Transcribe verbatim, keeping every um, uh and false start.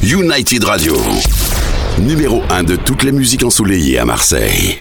United Radio, numéro un de toutes les musiques ensoleillées à Marseille.